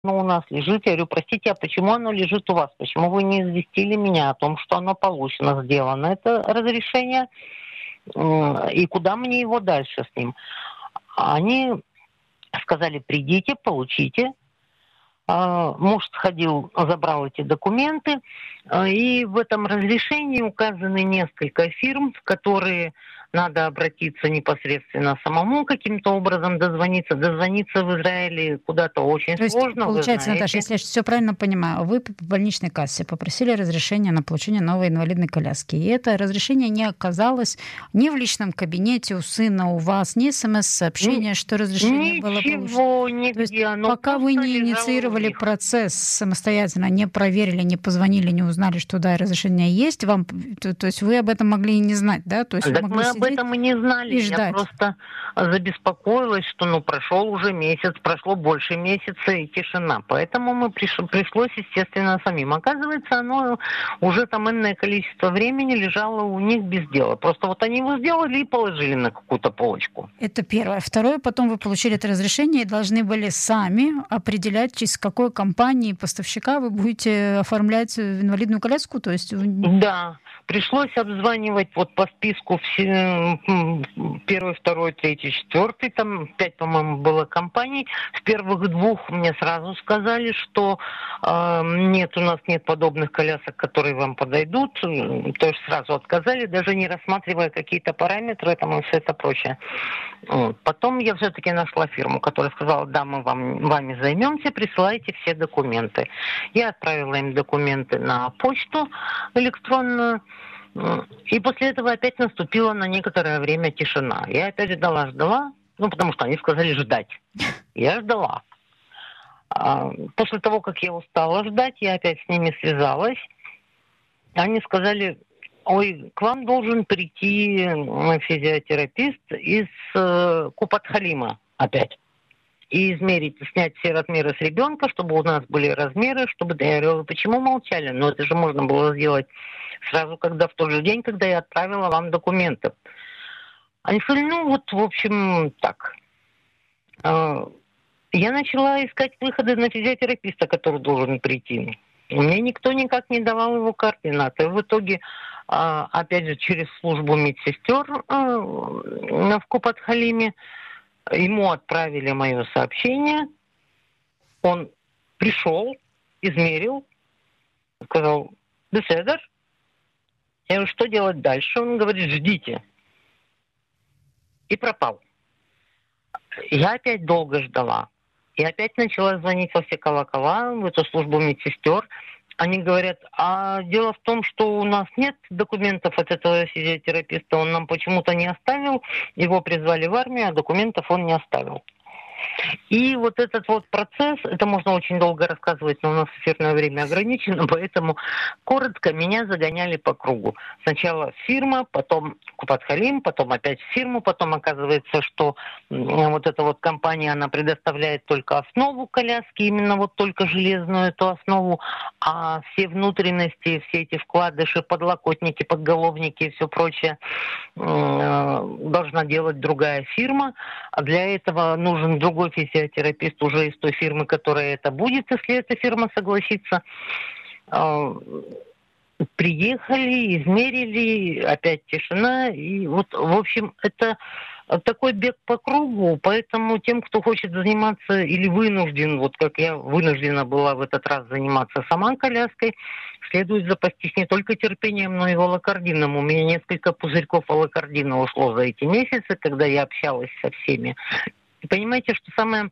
оно у нас лежит. Я говорю, простите, а почему оно лежит у вас? Почему вы не известили меня о том, что оно получено, сделано? Это разрешение, и куда мне его дальше с ним? Они сказали, придите, получите. Муж сходил, забрал эти документы, и в этом разрешении указаны несколько фирм, в которые надо обратиться непосредственно самому каким-то образом дозвониться. Дозвониться в Израиле куда-то очень То есть, сложно, вы получается, Наташа, знаете. если я все правильно понимаю, вы по больничной кассе попросили разрешения на получение новой инвалидной коляски, и это разрешение не оказалось ни в личном кабинете у сына, у вас, ни смс-сообщения, что разрешение было получено. Ничего То есть нигде, оно пока вы просто не лежало у инициировали них. процесс самостоятельно, не проверили, не позвонили, не узнали, что да, разрешение есть, то есть вы об этом могли и не знать, да? То есть вы Так могли мы об сидеть этом и не знали. и Я ждать. просто забеспокоилась, что прошел уже месяц, прошло больше месяца и тишина. Поэтому пришлось, естественно, самим. Оказывается, оно уже там энное количество времени лежало у них без дела. Просто вот они его сделали и положили на какую-то полочку. Это первое. Второе, потом вы получили это разрешение и должны были сами определять, через какой компании поставщика вы будете оформлять инвалидную коляску. То есть Да, пришлось обзванивать вот по списку все, первый, второй, третий, четвертый, там 5, по-моему, было компаний. В первых 2 мне сразу сказали, что нет, у нас нет подобных колясок, которые вам подойдут. То есть сразу отказали, даже не рассматривая какие-то параметры там и все это прочее. Потом я все-таки нашла фирму, которая сказала, да, мы вами займемся, присылайте все документы. Я отправила им документы на почту электронную, и после этого опять наступила на некоторое время тишина. Я опять ждала, потому что они сказали ждать. Я ждала. После того, как я устала ждать, я опять с ними связалась. Они сказали, ой, к вам должен прийти физиотерапевт из Купат-Халима опять. И измерить, снять все размеры с ребенка, чтобы у нас были размеры, чтобы... Я говорю, почему молчали? Но это же можно было сделать сразу, когда в тот же день, когда я отправила вам документы. Они сказали, в общем, так. Я начала искать выходы на физиотерапевта, который должен прийти. Мне никто никак не давал его координаты. В итоге, опять же, через службу медсестер в Купат-Халиме ему отправили мое сообщение. Он пришел, измерил, сказал, беседер. Я говорю, что делать дальше? Он говорит, ждите. И пропал. Я опять долго ждала. И опять начала звонить во все колокола, в эту службу медсестер. Они говорят, а дело в том, что у нас нет документов от этого физиотерапевта, он нам почему-то не оставил, его призвали в армию, а документов он не оставил. И вот этот вот процесс, это можно очень долго рассказывать, но у нас эфирное время ограничено, поэтому коротко меня загоняли по кругу. Сначала фирма, потом Купат-Халим, потом опять фирму, потом оказывается, что вот эта вот компания, она предоставляет только основу коляски, именно вот только железную эту основу, а все внутренности, все эти вкладыши, подлокотники, подголовники и все прочее должна делать другая фирма. А для этого нужен другой физиотерапевт уже из той фирмы, которая это будет, если эта фирма согласится. Приехали, измерили, опять тишина. И вот, в общем, это такой бег по кругу, поэтому тем, кто хочет заниматься или вынужден, вот как я вынуждена была в этот раз заниматься сама коляской, следует запастись не только терпением, но и волокордином. У меня несколько пузырьков волокордина ушло за эти месяцы, когда я общалась со всеми. И понимаете, что самое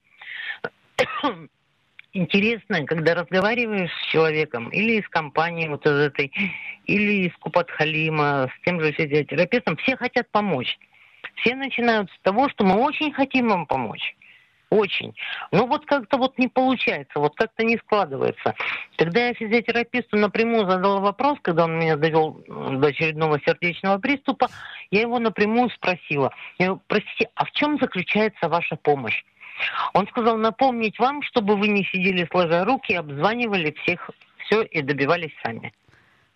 интересно, когда разговариваешь с человеком или из компании вот из этой, или из Купат-Халима, с тем же физиотерапевтом, все хотят помочь. Все начинают с того, что мы очень хотим вам помочь. Очень. Но вот как-то вот не получается, вот как-то не складывается. Когда я физиотерапевту напрямую задала вопрос, когда он меня довел до очередного сердечного приступа, я его напрямую спросила. Я говорю, простите, а в чем заключается ваша помощь? Он сказал, напомнить вам, чтобы вы не сидели сложа руки, обзванивали всех, все и добивались сами.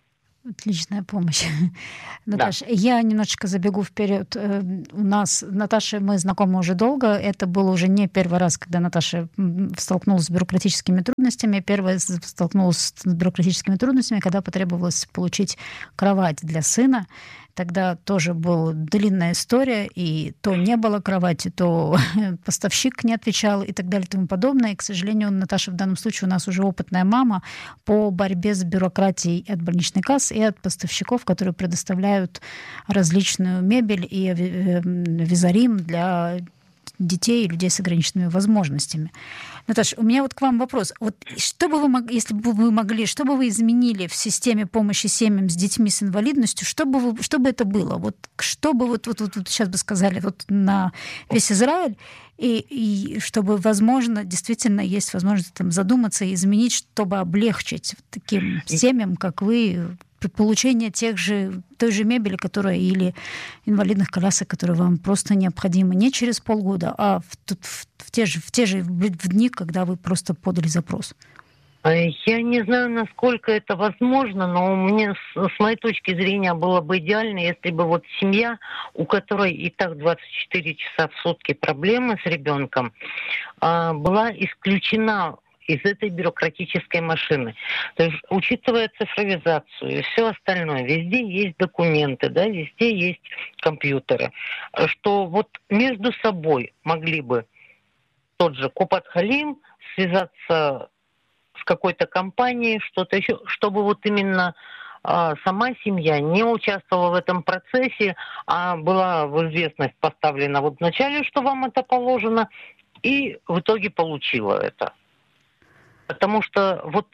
Отличная помощь. Наташа, я немножечко забегу вперед. У нас, Наташа, мы знакомы уже долго. Это был уже не первый раз, когда Наташа столкнулась с бюрократическими трудностями. Первая столкнулась с бюрократическими трудностями, когда потребовалось получить кровать для сына. Тогда тоже была длинная история, и то не было кровати, то поставщик не отвечал и так далее и тому подобное. И, к сожалению, Наташа в данном случае у нас уже опытная мама по борьбе с бюрократией от больничной кассы и от поставщиков, которые предоставляют различную мебель и визарим для детей и людей с ограниченными возможностями. Наташа, у меня вот к вам вопрос. Вот что бы вы, если бы вы могли, что бы вы изменили в системе помощи семьям с детьми с инвалидностью, что бы это было? Вот что бы вот сейчас бы сказали вот на весь Израиль, и чтобы, возможно, действительно есть возможность там задуматься и изменить, чтобы облегчить таким семьям, как вы, получение той же мебели, которая или инвалидных колясок, которые вам просто необходимы не через полгода, а в те же дни, когда вы просто подали запрос. Я не знаю, насколько это возможно, но мне, с моей точки зрения, было бы идеально, если бы вот семья, у которой и так 24 часа в сутки проблемы с ребенком, была исключена из этой бюрократической машины. То есть, учитывая цифровизацию и все остальное, везде есть документы, да, везде есть компьютеры, что вот между собой могли бы тот же Купат-Халим связаться с какой-то компанией, что-то еще, чтобы вот именно сама семья не участвовала в этом процессе, а была в известность поставлена вот вначале, что вам это положено, и в итоге получила это. Потому что вот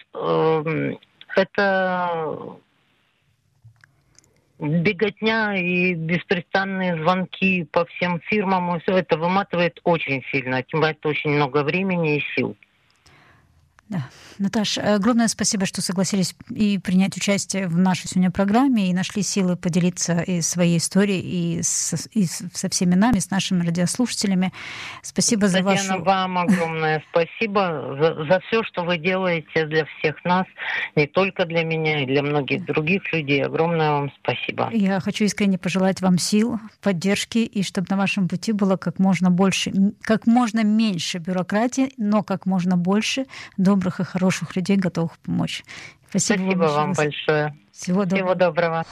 это беготня и беспрестанные звонки по всем фирмам, и все это выматывает очень сильно, отнимает очень много времени и сил. Да. Наташа, огромное спасибо, что согласились и принять участие в нашей сегодня программе, и нашли силы поделиться и своей историей, и со всеми нами, с нашими радиослушателями. Спасибо за вашу... Татьяна, вам огромное спасибо за все, что вы делаете для всех нас, не только для меня, и для многих других людей. Огромное вам спасибо. Я хочу искренне пожелать вам сил, поддержки, и чтобы на вашем пути было как можно меньше бюрократии, но как можно больше добрых и хороших людей, готовых помочь. Спасибо вам большое. Всего доброго.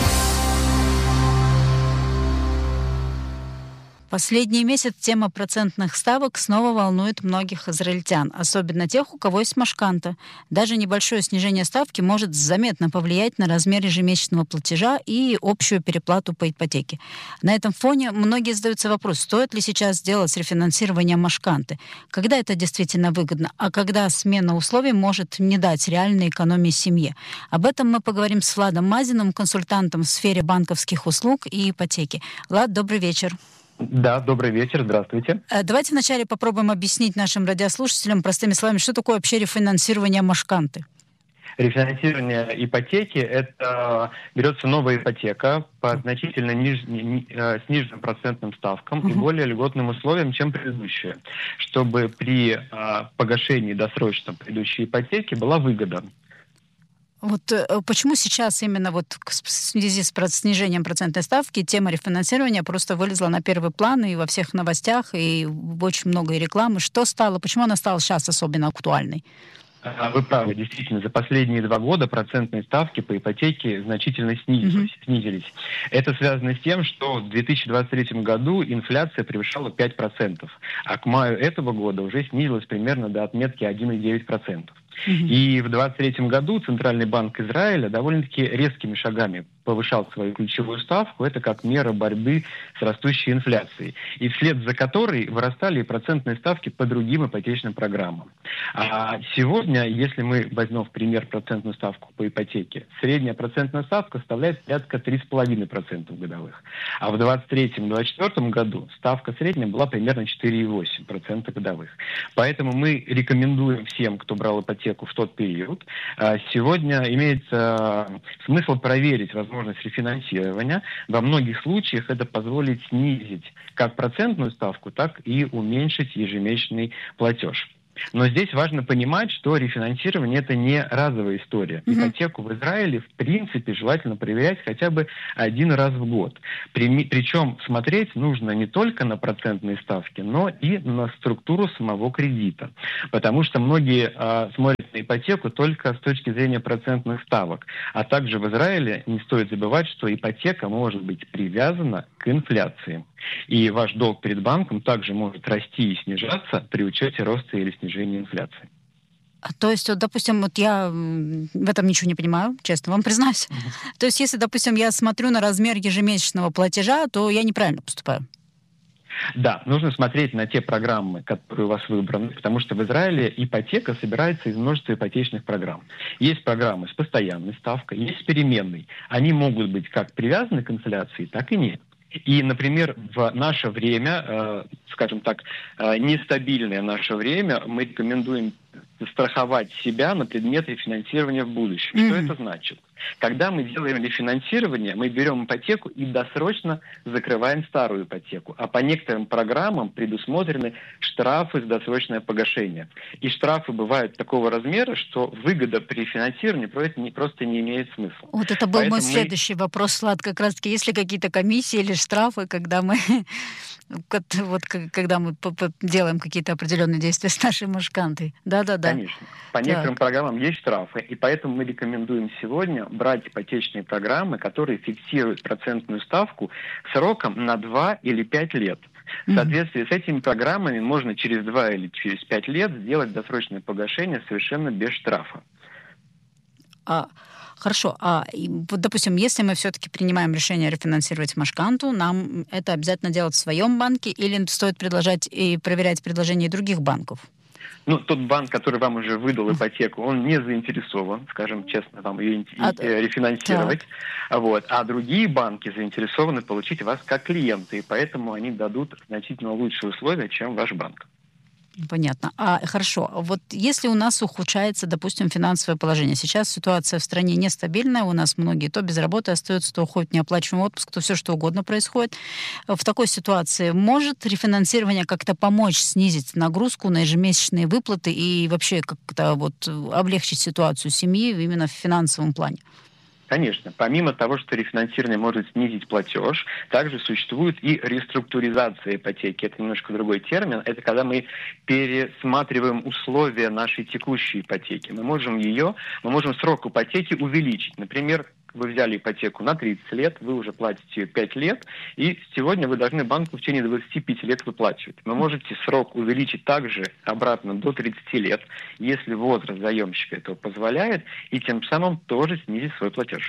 Последний месяц тема процентных ставок снова волнует многих израильтян, особенно тех, у кого есть машканта. Даже небольшое снижение ставки может заметно повлиять на размер ежемесячного платежа и общую переплату по ипотеке. На этом фоне многие задаются вопрос, стоит ли сейчас сделать рефинансирование машканты, когда это действительно выгодно, а когда смена условий может не дать реальной экономии семье. Об этом мы поговорим с Владом Мазиным, консультантом в сфере банковских услуг и ипотеки. Влад, добрый вечер. Да, добрый вечер, здравствуйте. Давайте вначале попробуем объяснить нашим радиослушателям простыми словами, что такое вообще рефинансирование машканты. Рефинансирование ипотеки – это берется новая ипотека по значительно сниженным процентным ставкам и более льготным условиям, чем предыдущая, чтобы при погашении досрочном предыдущей ипотеки была выгода. Вот почему сейчас именно вот в связи с снижением процентной ставки тема рефинансирования просто вылезла на первый план и во всех новостях, и очень много и рекламы. Что стало, почему она стала сейчас особенно актуальной? Вы правы, действительно, за последние 2 года процентные ставки по ипотеке значительно снизились. Это связано с тем, что в 2023 году инфляция превышала 5%, а к маю этого года уже снизилась примерно до отметки 1,9%. И в 2023 году Центральный банк Израиля довольно-таки резкими шагами повышал свою ключевую ставку. Это как мера борьбы с растущей инфляцией. И вслед за которой вырастали и процентные ставки по другим ипотечным программам. А сегодня, если мы возьмем в пример процентную ставку по ипотеке, средняя процентная ставка составляет порядка 3,5% годовых. А в 2023-2024 году ставка средняя была примерно 4,8% годовых. Поэтому мы рекомендуем всем, кто брал ипотеку в тот период, сегодня имеется смысл проверить возможность рефинансирования. Во многих случаях это позволит снизить как процентную ставку, так и уменьшить ежемесячный платеж. Но здесь важно понимать, что рефинансирование – это не разовая история. Ипотеку в Израиле, в принципе, желательно проверять хотя бы один раз в год. Причем смотреть нужно не только на процентные ставки, но и на структуру самого кредита. Потому что многие смотрят на ипотеку только с точки зрения процентных ставок. А также в Израиле не стоит забывать, что ипотека может быть привязана к инфляции. И ваш долг перед банком также может расти и снижаться при учете роста или снижения инфляции. То есть, вот, допустим, вот я в этом ничего не понимаю, честно вам признаюсь. То есть, если, допустим, я смотрю на размер ежемесячного платежа, то я неправильно поступаю. Да, нужно смотреть на те программы, которые у вас выбраны, потому что в Израиле ипотека собирается из множества ипотечных программ. Есть программы с постоянной ставкой, есть с переменной. Они могут быть как привязаны к инфляции, так и нет. И, например, в наше время, скажем так, нестабильное наше время, мы рекомендуем страховать себя на предмет рефинансирования в будущем. Что это значит? Когда мы делаем рефинансирование, мы берем ипотеку и досрочно закрываем старую ипотеку. А по некоторым программам предусмотрены штрафы за досрочное погашение. И штрафы бывают такого размера, что выгода при рефинансировании просто не имеет смысла. Вот это был мой следующий вопрос, Влад, как раз-таки. Есть ли какие-то комиссии или штрафы, когда мы делаем какие-то определенные действия с нашей машкантой? Да-да-да. Конечно. По некоторым программам есть штрафы, и поэтому мы рекомендуем сегодня брать ипотечные программы, которые фиксируют процентную ставку сроком на 2 или 5 лет. В соответствии с этими программами можно через 2 или через 5 лет сделать досрочное погашение совершенно без штрафа. Хорошо. Вот, допустим, если мы все-таки принимаем решение рефинансировать машканту, нам это обязательно делать в своем банке или стоит предложать и проверять предложения других банков? Тот банк, который вам уже выдал ипотеку, он не заинтересован, скажем честно, вам ее рефинансировать. А другие банки заинтересованы получить вас как клиента, и поэтому они дадут значительно лучшие условия, чем ваш банк. Понятно. Хорошо. Вот если у нас ухудшается, допустим, финансовое положение, сейчас ситуация в стране нестабильная, у нас многие то без работы остаются, то уходят в неоплачиваемый отпуск, то все что угодно происходит. В такой ситуации может рефинансирование как-то помочь снизить нагрузку на ежемесячные выплаты и вообще как-то облегчить ситуацию семьи именно в финансовом плане? Конечно. Помимо того, что рефинансирование может снизить платеж, также существует и реструктуризация ипотеки. Это немножко другой термин. Это когда мы пересматриваем условия нашей текущей ипотеки. Мы можем срок ипотеки увеличить. Например, вы взяли ипотеку на 30 лет, вы уже платите 5 лет, и сегодня вы должны банку в течение 25 лет выплачивать. Вы можете срок увеличить также обратно до 30 лет, если возраст заемщика этого позволяет, и тем самым тоже снизить свой платеж.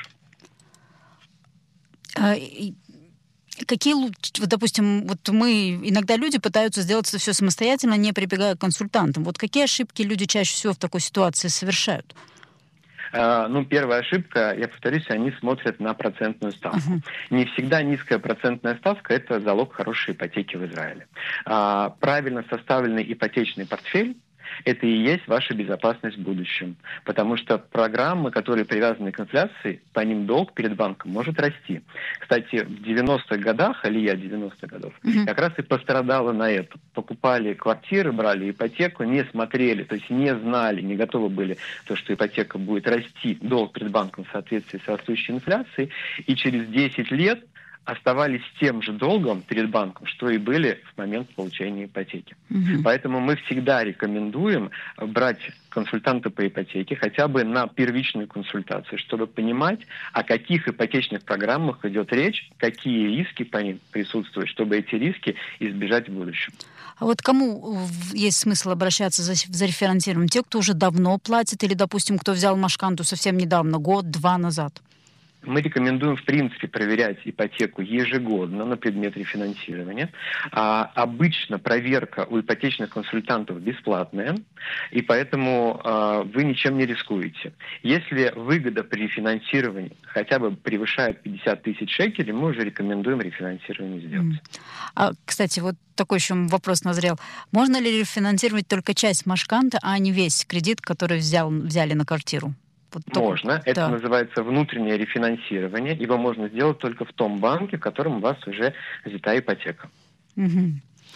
Допустим, иногда люди пытаются сделать это все самостоятельно, не прибегая к консультантам. Какие ошибки люди чаще всего в такой ситуации совершают? Первая ошибка, я повторюсь, они смотрят на процентную ставку. Не всегда низкая процентная ставка – это залог хорошей ипотеки в Израиле. Правильно составленный ипотечный портфель – это и есть ваша безопасность в будущем. Потому что программы, которые привязаны к инфляции, по ним долг перед банком может расти. Кстати, в 90-х годах, алия 90-х годов, как раз и пострадало на это. Покупали квартиры, брали ипотеку, не смотрели, то есть не знали, не готовы были, что ипотека будет расти, долг перед банком в соответствии с растущей инфляцией, и через 10 лет оставались тем же долгом перед банком, что и были в момент получения ипотеки. Поэтому мы всегда рекомендуем брать консультанта по ипотеке хотя бы на первичную консультацию, чтобы понимать, о каких ипотечных программах идет речь, какие риски по ним присутствуют, чтобы эти риски избежать в будущем. А кому есть смысл обращаться за рефинансированием? Те, кто уже давно платит, или, допустим, кто взял машканту совсем недавно, год-два назад? Мы рекомендуем, в принципе, проверять ипотеку ежегодно на предмет рефинансирования. Обычно проверка у ипотечных консультантов бесплатная, и поэтому вы ничем не рискуете. Если выгода при рефинансировании хотя бы превышает 50 тысяч шекелей, мы уже рекомендуем рефинансирование сделать. Кстати, такой еще вопрос назрел. Можно ли рефинансировать только часть машканта, а не весь кредит, который взяли на квартиру? Можно. Это называется внутреннее рефинансирование. Его можно сделать только в том банке, в котором у вас уже взята ипотека.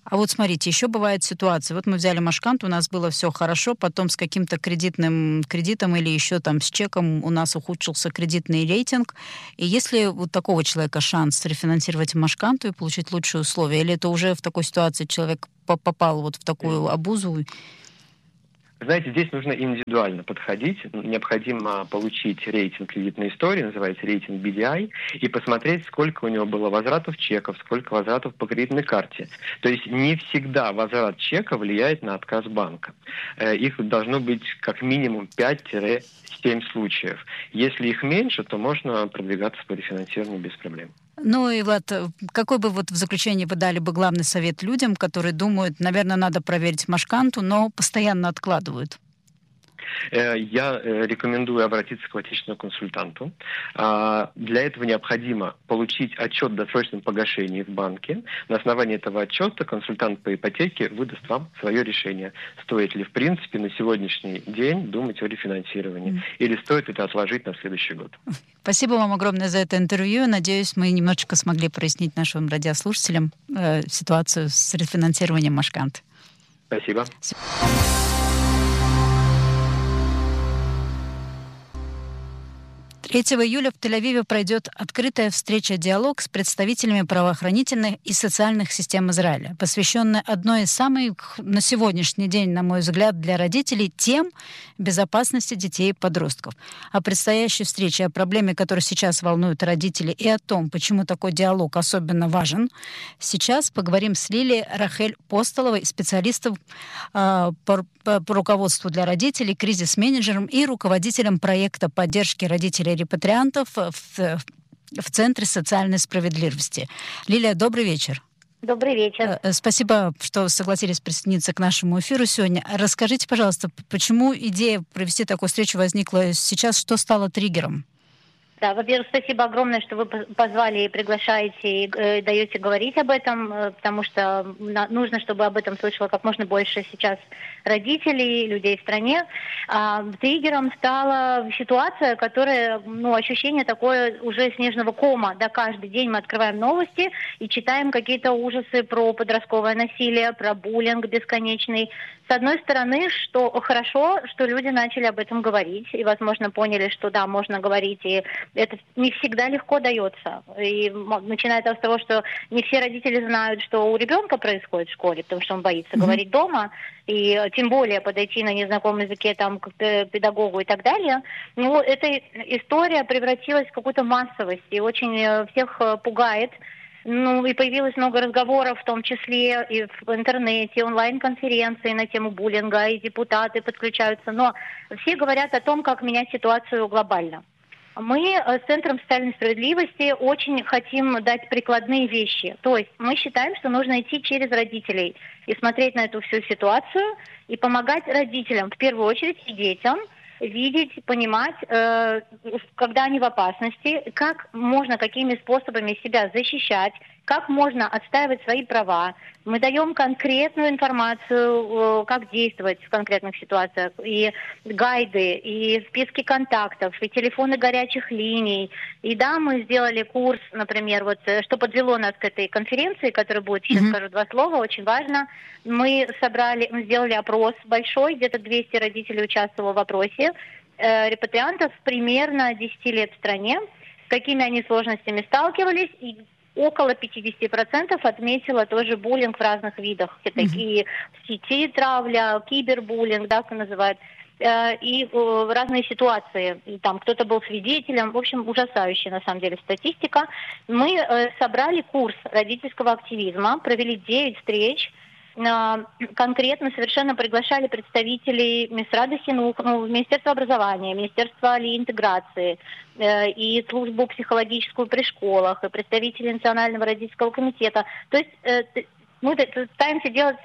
А вот смотрите, еще бывает ситуация. Вот мы взяли Машканту, у нас было все хорошо, потом с каким-то кредитом или еще там с чеком у нас ухудшился кредитный рейтинг. И если у такого человека шанс рефинансировать Машканту и получить лучшие условия, или это уже в такой ситуации человек попал вот в такую обузу? Знаете, здесь нужно индивидуально подходить. Необходимо получить рейтинг кредитной истории, называется рейтинг BDI, и посмотреть, сколько у него было возвратов чеков, сколько возвратов по кредитной карте. То есть не всегда возврат чека влияет на отказ банка. Их должно быть как минимум 5-7 случаев. Если их меньше, то можно продвигаться по рефинансированию без проблем. Ну и, Влад, какой бы вот в заключении вы дали бы главный совет людям, которые думают, наверное, надо проверить Машканту, но постоянно откладывают? Я рекомендую обратиться к ипотечному консультанту. Для этого необходимо получить отчет о досрочном погашении в банке. На основании этого отчета консультант по ипотеке выдаст вам свое решение. Стоит ли, в принципе, на сегодняшний день думать о рефинансировании? Или стоит это отложить на следующий год? Спасибо вам огромное за это интервью. Надеюсь, мы немножечко смогли прояснить нашим радиослушателям ситуацию с рефинансированием Машканты. Спасибо. 3 июля в Тель-Авиве пройдет открытая встреча-диалог с представителями правоохранительных и социальных систем Израиля, посвященная одной из самых, на сегодняшний день, на мой взгляд, для родителей тем безопасности детей и подростков. О предстоящей встрече, о проблеме, которая сейчас волнует родителей, и о том, почему такой диалог особенно важен, сейчас поговорим с Лилией Рахель Постоловой, специалистом по руководству для родителей, кризис-менеджером и руководителем проекта поддержки родителей репатриантов в Центре социальной справедливости. Лилия, добрый вечер. Добрый вечер. Спасибо, что согласились присоединиться к нашему эфиру сегодня. Расскажите, пожалуйста, почему идея провести такую встречу возникла сейчас, что стало триггером? Да, во-первых, спасибо огромное, что вы позвали и приглашаете, и даете говорить об этом, потому что нужно, чтобы об этом слышало как можно больше сейчас родителей, людей в стране. Триггером стала ситуация, которая, ощущение такое уже снежного кома. Да, каждый день мы открываем новости и читаем какие-то ужасы про подростковое насилие, про буллинг бесконечный. С одной стороны, что хорошо, что люди начали об этом говорить и, возможно, поняли, что да, можно говорить, и это не всегда легко дается. И начиная с того, что не все родители знают, что у ребенка происходит в школе, потому что он боится говорить дома, и тем более подойти на незнакомом языке там, к педагогу и так далее. Эта история превратилась в какую-то массовость и очень всех пугает. И появилось много разговоров, в том числе и в интернете, онлайн-конференции на тему буллинга, и депутаты подключаются. Но все говорят о том, как менять ситуацию глобально. Мы с Центром социальной справедливости очень хотим дать прикладные вещи. То есть мы считаем, что нужно идти через родителей и смотреть на эту всю ситуацию и помогать родителям, в первую очередь и детям, видеть, понимать, когда они в опасности, как можно, какими способами себя защищать, как можно отстаивать свои права. Мы даем конкретную информацию, как действовать в конкретных ситуациях, и гайды, и списки контактов, и телефоны горячих линий. И да, мы сделали курс, например, что подвело нас к этой конференции, которая будет, сейчас скажу два слова, очень важно. Мы сделали опрос большой, где-то 200 родителей участвовало в опросе, репатриантов примерно 10 лет в стране, с какими они сложностями сталкивались, и около 50% отметило тоже буллинг в разных видах. Это такие в сети травля, кибербуллинг, да, как называют, и разные ситуации. И там кто-то был свидетелем. В общем, ужасающая на самом деле статистика. Мы собрали курс родительского активизма, провели 9 встреч, конкретно совершенно приглашали представителей Мисрада Хинух, Министерства образования, Министерства интеграции и службу психологическую при школах, и представителей Национального родительского комитета. То есть мы пытаемся делать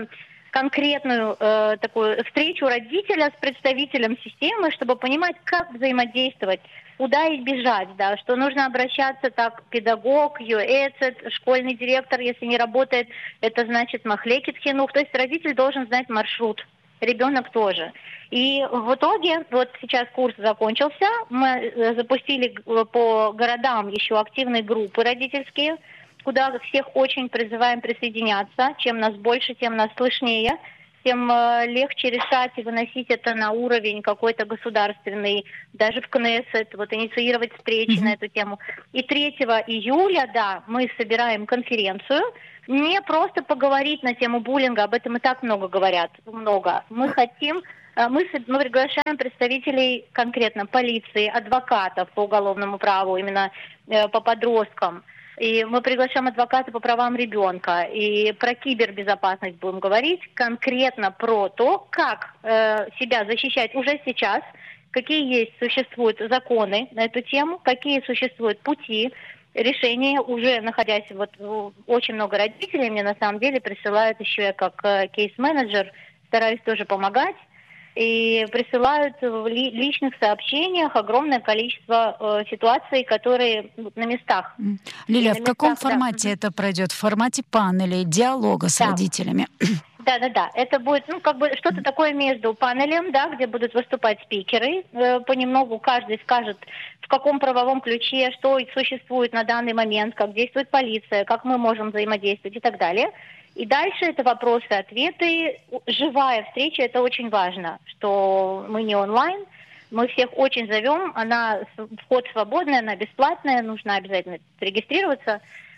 конкретную такую встречу родителя с представителем системы, чтобы понимать, как взаимодействовать, куда избежать, да, что нужно обращаться так, педагог, юэцет, школьный директор, если не работает, это значит махлекет хинух, то есть родитель должен знать маршрут, ребенок тоже. И в итоге, вот сейчас курс закончился, мы запустили по городам еще активные группы родительские, куда всех очень призываем присоединяться. Чем нас больше, тем нас слышнее, тем легче решать и выносить это на уровень какой-то государственный, даже в Кнессет, вот инициировать встречи на эту тему. И 3 июля, да, мы собираем конференцию, не просто поговорить на тему буллинга, об этом и так много говорят, много. Мы приглашаем представителей конкретно полиции, адвокатов по уголовному праву, именно по подросткам. И мы приглашаем адвоката по правам ребенка. И про кибербезопасность будем говорить, конкретно про то, как себя защищать уже сейчас, какие существуют законы на эту тему, какие существуют пути решения. Уже находясь, очень много родителей мне на самом деле присылают еще я как кейс-менеджер, стараюсь тоже помогать. И присылают в личных сообщениях огромное количество ситуаций, которые на местах. Лилия, в каком формате это пройдет? В формате панелей, диалога с родителями? Да. Это будет, что-то такое между панелем, да, где будут выступать спикеры. Понемногу каждый скажет, в каком правовом ключе, что существует на данный момент, как действует полиция, как мы можем взаимодействовать и так далее. И дальше это вопросы-ответы, живая встреча, это очень важно, что мы не онлайн, мы всех очень зовем, вход свободный, она бесплатная, нужно обязательно регистрироваться,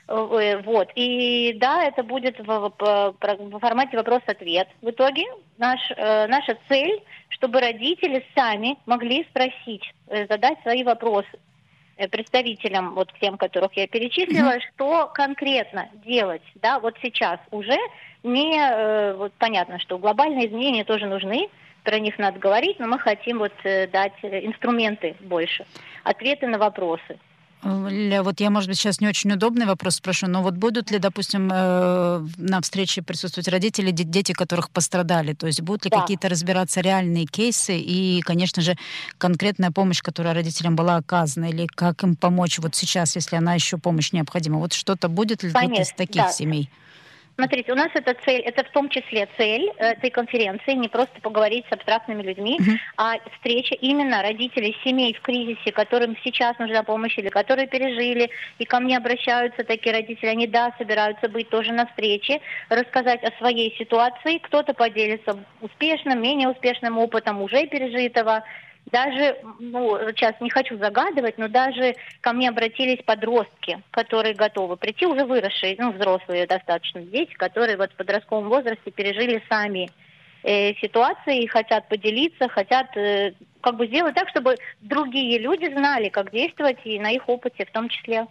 И да, это будет в формате вопрос-ответ. В итоге наша цель, чтобы родители сами могли спросить, задать свои вопросы представителям, тем, которых я перечислила, что конкретно делать, да, сейчас уже понятно, что глобальные изменения тоже нужны, про них надо говорить, но мы хотим дать инструменты больше, ответы на вопросы. Я, может быть, сейчас не очень удобный вопрос спрошу, но будут ли, допустим, на встрече присутствовать родители, дети которых пострадали? То есть будут ли какие-то разбираться реальные кейсы и, конечно же, конкретная помощь, которая родителям была оказана, или как им помочь сейчас, если она еще помощь необходима? Что-то будет ли из таких семей? Смотрите, у нас эта цель, это в том числе цель этой конференции, не просто поговорить с абстрактными людьми, а встреча именно родителей семей в кризисе, которым сейчас нужна помощь или которые пережили, и ко мне обращаются такие родители, они, собираются быть тоже на встрече, рассказать о своей ситуации, кто-то поделится успешным, менее успешным опытом уже пережитого. Даже, сейчас не хочу загадывать, но даже ко мне обратились подростки, которые готовы прийти, уже выросшие, взрослые достаточно дети, которые в подростковом возрасте пережили сами ситуации и хотят поделиться, хотят сделать так, чтобы другие люди знали, как действовать, и на их опыте в том числе.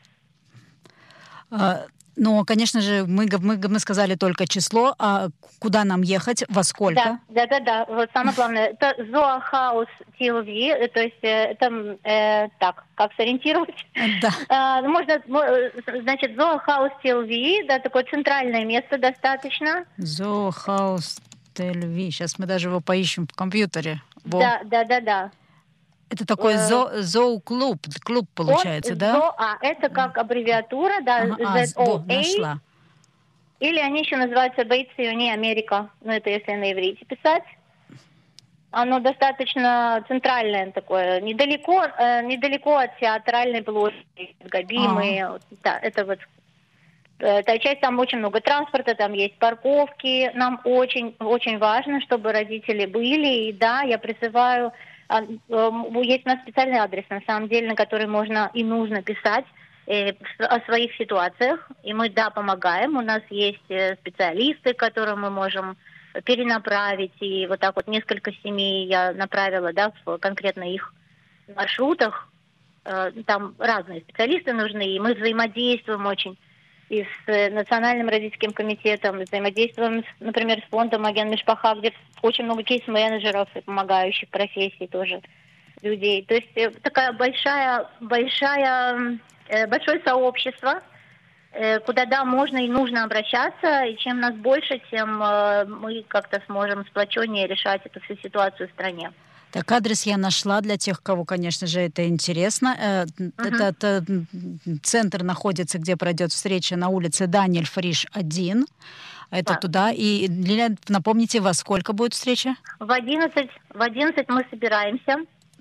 Но, конечно же, мы сказали только число, а куда нам ехать, во сколько? Да. Самое главное, это Zoahouse TV, то есть это как сориентировать? Да. Можно, Zoahouse TV, да, такое центральное место достаточно. Zoahouse TV, сейчас мы даже его поищем в компьютере. Да. Это такой зооклуб, получается, да? Это как аббревиатура, да, ZOA. Нашла. Или они еще называются Бейт Циони Америка, это если на иврите писать. Оно достаточно центральное такое, недалеко от театральной площади, Габимы. Да, это эта часть, там очень много транспорта, там есть парковки. Нам очень, очень важно, чтобы родители были. И да, я призываю. Есть у нас специальный адрес, на самом деле, на который можно и нужно писать о своих ситуациях. И мы, помогаем. У нас есть специалисты, которым мы можем перенаправить. И несколько семей я направила, в конкретно их маршрутах. Там разные специалисты нужны, и мы взаимодействуем очень и с Национальным родительским комитетом, взаимодействуем, например, с фондом Маген Мишпаха, где очень много кейс-менеджеров и помогающих профессий тоже людей. То есть такая большое сообщество, куда, можно и нужно обращаться, и чем нас больше, тем мы как-то сможем сплоченнее решать эту всю ситуацию в стране. Так, адрес я нашла для тех, кого, конечно же, это интересно. Это центр находится, где пройдет встреча на улице Даниэль Фриш, 1. Это туда. И, Лилия, напомните, во сколько будет встреча? В 11 мы собираемся.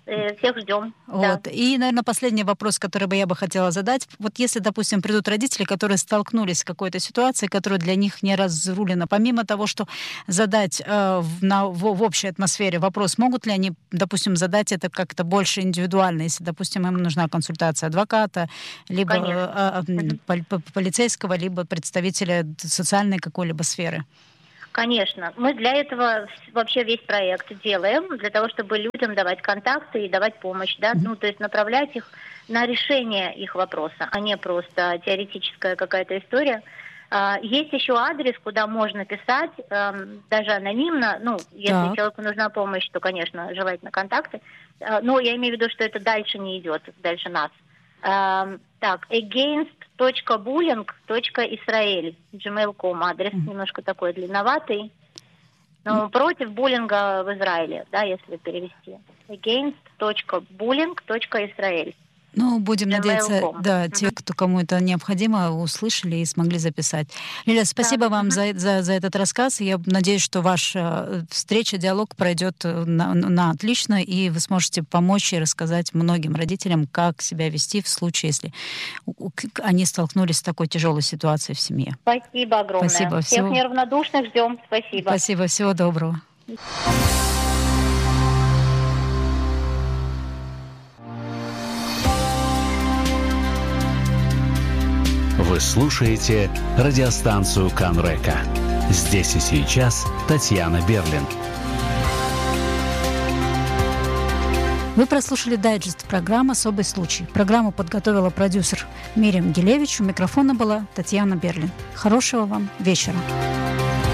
всех ждем. Вот. Да. И, наверное, последний вопрос, который я бы хотела задать. Вот если, допустим, придут родители, которые столкнулись с какой-то ситуацией, которая для них не разрулена, помимо того, что задать в общей атмосфере вопрос, могут ли они, допустим, задать это как-то больше индивидуально, если, допустим, им нужна консультация адвоката, либо полицейского, либо представителя социальной какой-либо сферы? Конечно. Мы для этого вообще весь проект делаем, для того, чтобы людям давать контакты и давать помощь, да, ну, то есть направлять их на решение их вопроса, а не просто теоретическая какая-то история. Есть еще адрес, куда можно писать, даже анонимно, ну, если человеку нужна помощь, то, конечно, желательно контакты, но я имею в виду, что это дальше не идет, дальше нас. Так, against.bullying.israel, gmail.com, адрес немножко такой длинноватый, но против буллинга в Израиле, да, если перевести. against.bullying.israel. Ну, будем надеяться, да, те, кому это необходимо, услышали и смогли записать. Лиля, спасибо вам за этот рассказ. Я надеюсь, что ваша встреча, диалог пройдет на отлично, и вы сможете помочь и рассказать многим родителям, как себя вести в случае, если они столкнулись с такой тяжелой ситуацией в семье. Спасибо огромное. Спасибо. Всех неравнодушных ждем. Спасибо. Спасибо. Всего доброго. Вы слушаете радиостанцию Канрека. Здесь и сейчас Татьяна Берлин. Вы прослушали дайджест программы «Особый случай». Программу подготовила продюсер Мириам Гилевич. У микрофона была Татьяна Берлин. Хорошего вам вечера.